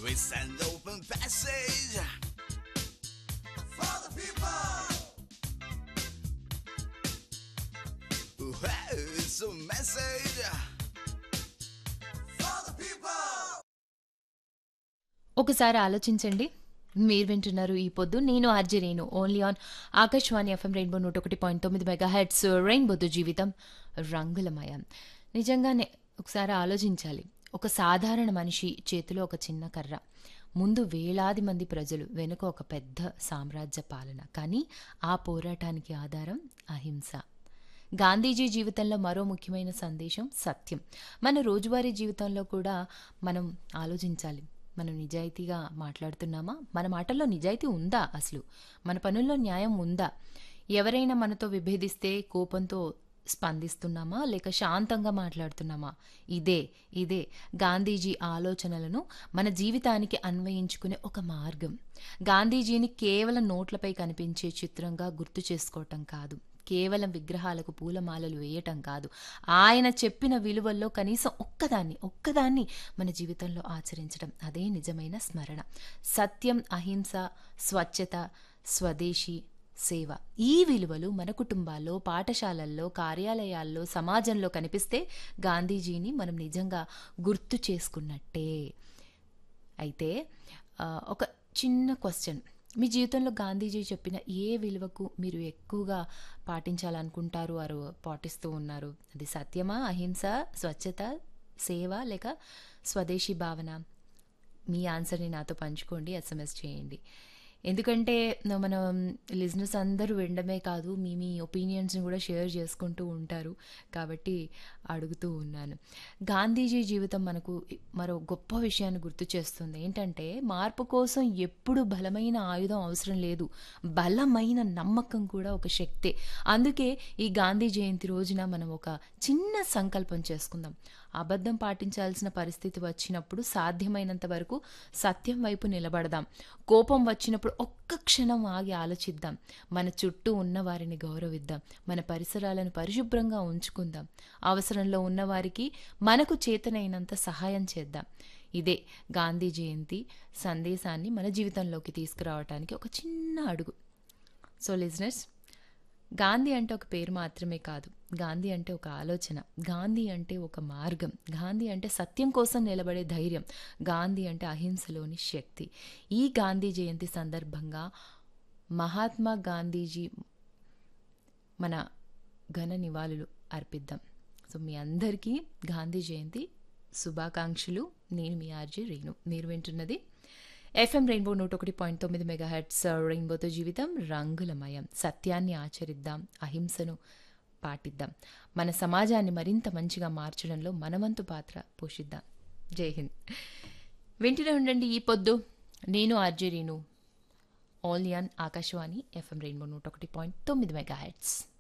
We send open passage for the people. Hey, it's a message for the people. ఒకసారి ఆలోచించండి. మీరు వింటున్నారు ఈ పొద్దు నేను RJ Renu only on Akashvani FM rainbow 101.9 megahertz రెయిన్బోతో జీవితం రంగులమయం. నిజంగానే ఒకసారి ఆలోచించాలి. ఒక సాధారణ మనిషి చేతిలో ఒక చిన్న కర్ర, ముందు వేలాది మంది ప్రజలు, వెనుక ఒక పెద్ద సామ్రాజ్య పాలన. కానీ ఆ పోరాటానికి ఆధారం అహింస. గాంధీజీ జీవితంలో మరో ముఖ్యమైన సందేశం సత్యం. మన రోజువారీ జీవితంలో కూడా మనం ఆలోచించాలి. మనం నిజాయితీగా మాట్లాడుతున్నామా? మన మాటల్లో నిజాయితీ ఉందా? అసలు మన పనుల్లో న్యాయం ఉందా? ఎవరైనా మనతో విభేదిస్తే కోపంతో స్పందిస్తున్నామా లేక శాంతంగా మాట్లాడుతున్నామా? ఇదే గాంధీజీ ఆలోచనలను మన జీవితానికి అన్వయించుకునే ఒక మార్గం. గాంధీజీని కేవలం నోట్లపై కనిపించే చిత్రంగా గుర్తు చేసుకోవటం కాదు, కేవలం విగ్రహాలకు పూలమాలలు వేయటం కాదు, ఆయన చెప్పిన విలువల్లో కనీసం ఒక్కదాన్ని మన జీవితంలో ఆచరించడం, అదే నిజమైన స్మరణ. సత్యం, అహింస, స్వచ్ఛత, స్వదేశీ సేవ, ఈ విలువలు మన కుటుంబాల్లో, పాఠశాలల్లో, కార్యాలయాల్లో, సమాజంలో కనిపిస్తే గాంధీజీని మనం నిజంగా గుర్తు చేసుకున్నట్టే. అయితే ఒక చిన్న క్వశ్చన్, మీ జీవితంలో గాంధీజీ చెప్పిన ఏ విలువకు మీరు ఎక్కువగా పాటించాలనుకుంటారు, పాటిస్తూ ఉన్నారు? అది సత్యమా, అహింస, స్వచ్ఛత, సేవ లేక స్వదేశీ భావన? మీ ఆన్సర్ని నాతో పంచుకోండి, ఎస్ఎంఎస్ చేయండి. ఎందుకంటే మనం లిజనర్స్ అందరూ వినడమే కాదు, మీ ఒపీనియన్స్ని కూడా షేర్ చేసుకుంటూ ఉంటారు కాబట్టి అడుగుతూ ఉన్నాను. గాంధీజీ జీవితం మనకు మరో గొప్ప విషయాన్ని గుర్తు చేస్తుంది. ఏంటంటే మార్పు కోసం ఎప్పుడు బలమైన ఆయుధం అవసరం లేదు, బలమైన నమ్మకం కూడా ఒక శక్తే. అందుకే ఈ గాంధీ జయంతి రోజున మనం ఒక చిన్న సంకల్పం చేసుకుందాం. అబద్ధం పాటించాల్సిన పరిస్థితి వచ్చినప్పుడు సాధ్యమైనంత వరకు సత్యం వైపు నిలబడదాం. కోపం వచ్చినప్పుడు ఒక్క క్షణం ఆగి ఆలోచిద్దాం. మన చుట్టూ ఉన్న వారిని గౌరవిద్దాం. మన పరిసరాలను పరిశుభ్రంగా ఉంచుకుందాం. అవసరంలో ఉన్నవారికి మనకు చేతనైనంత సహాయం చేద్దాం. ఇదే గాంధీ జయంతి సందేశాన్ని మన జీవితంలోకి తీసుకురావడానికి ఒక చిన్న అడుగు. సో లిజనర్స్, గాంధీ అంటే ఒక పేరు మాత్రమే కాదు, గాంధీ అంటే ఒక ఆలోచన, గాంధీ అంటే ఒక మార్గం, గాంధీ అంటే సత్యం కోసం నిలబడే ధైర్యం, గాంధీ అంటే అహింసలోని శక్తి. ఈ గాంధీ జయంతి సందర్భంగా మహాత్మా గాంధీజీ మన ఘన నివాళులు అర్పిద్దాం. సో మీ అందరికీ గాంధీ జయంతి శుభాకాంక్షలు. నేను మీ ఆర్జే రేణు. మీరు వింటున్నది ఎఫ్ఎం రెయిన్బో 101.9 మెగాహెర్ట్జ్ రెయిన్బోతో జీవితం రంగులమయం. సత్యాన్ని ఆచరిద్దాం, అహింసను పాటిద్దాం, మన సమాజాన్ని మరింత మంచిగా మార్చడంలో మనవంతు పాత్ర పోషిద్దాం. జై హింద్. వింటూనే ఉండండి ఈ పొద్దు. నేను RJ Renu, only on Akashvani FM rainbow 101.9 megahertz.